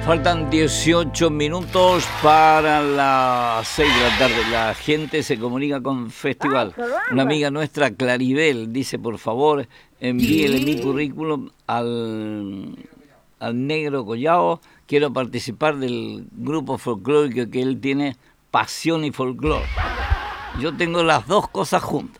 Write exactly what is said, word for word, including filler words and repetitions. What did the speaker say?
Faltan dieciocho minutos para las seis de la tarde. La gente se comunica con Festival. Una amiga nuestra, Claribel, dice, por favor, envíele mi currículum al, al Negro Collao. Quiero participar del grupo folclórico que él tiene, Pasión y Folclore. Yo tengo las dos cosas juntas.